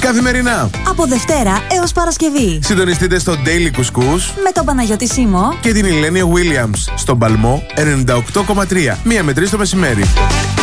Καθημερινά. Από Δευτέρα έως Παρασκευή. Συντονιστείτε στο Daily Couscous με τον Παναγιώτη Σίμω και την Ηλένια Williams στον Παλμό 98,3. 1 με 3 το μεσημέρι.